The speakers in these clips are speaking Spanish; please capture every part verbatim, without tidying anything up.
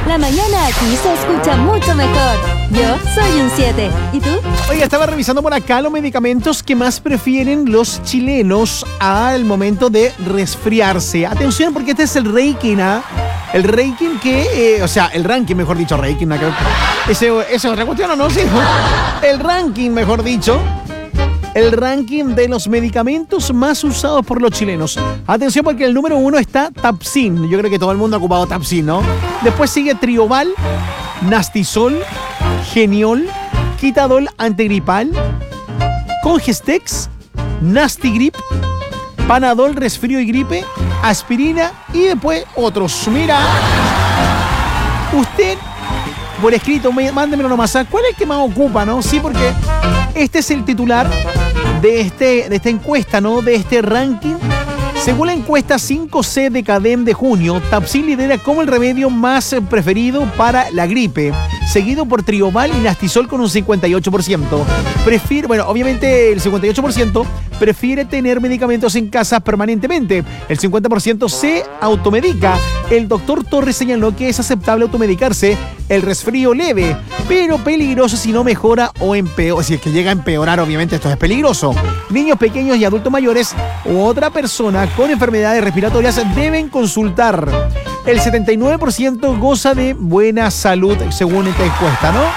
La mañana aquí se escucha mucho mejor. Yo soy un siete. ¿Y tú? Oiga, estaba revisando por acá los medicamentos que más prefieren los chilenos al momento de resfriarse. Atención, porque este es el ranking, ¿ah? El ranking que, eh, o sea, el ranking, mejor dicho, ranking, ¿no? Ese, esa es otra cuestión, ¿o no? Sí. El ranking, mejor dicho. El ranking de los medicamentos más usados por los chilenos. Atención, porque el número uno está Tapsin. Yo creo que todo el mundo ha ocupado Tapsin, ¿no? Después sigue Trioval, Nastisol, Geniol, Quitadol antigripal, Congestex, Nastigrip, Panadol resfrío y gripe, aspirina y después otros. Mira, usted por escrito, mándemelo nomás. ¿Cuál es el que más ocupa, no? Sí, porque este es el titular de, este, de esta encuesta, ¿no? De este ranking. Según la encuesta cinco C de Cadem de junio, Tapsin lidera como el remedio más preferido para la gripe, seguido por Trioval y Nastisol con un cincuenta y ocho por ciento. Prefiere, bueno, obviamente el cincuenta y ocho por ciento prefiere tener medicamentos en casa permanentemente. El cincuenta por ciento se automedica. El doctor Torres señaló que es aceptable automedicarse el resfrío leve, pero peligroso si no mejora o empeora. Si es que llega a empeorar, obviamente esto es peligroso. Niños pequeños y adultos mayores u otra persona con enfermedades respiratorias deben consultar. El setenta y nueve por ciento goza de buena salud según esta encuesta, ¿no?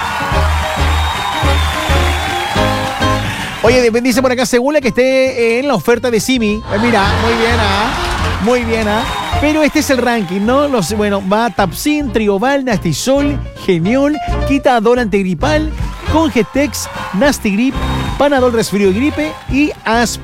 Oye, dice por acá, según la que esté en la oferta de Simi. Eh, mira, muy bien, ¿ah? Muy bien, ¿ah? Pero este es el ranking, ¿no? Los, bueno, va Tapsin, Trioval, Nastisol, Geniol, Quitadol antigripal, Congestex, Nastigrip, Panadol resfrío y gripe y Aspirina.